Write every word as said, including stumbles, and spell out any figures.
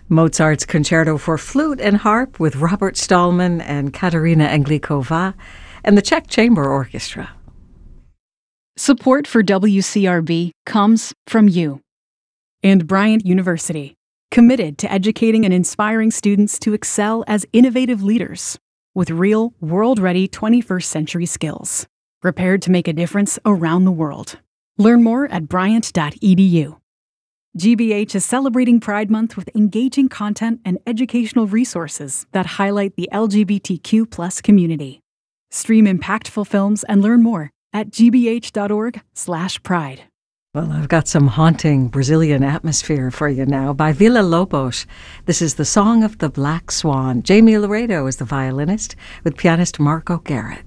Mozart's Concerto for Flute and Harp with Robert Stallman and Katerina Englikova, and the Czech Chamber Orchestra. Support for W C R B comes from you. And Bryant University, committed to educating and inspiring students to excel as innovative leaders with real, world-ready twenty-first century skills, prepared to make a difference around the world. Learn more at bryant dot e d u. G B H is celebrating Pride Month with engaging content and educational resources that highlight the L G B T Q plus community. Stream impactful films and learn more at g b h dot org slash pride. Well, I've got some haunting Brazilian atmosphere for you now by Villa Lobos. This is the Song of the Black Swan. Jamie Laredo is the violinist with pianist Marco Garrett.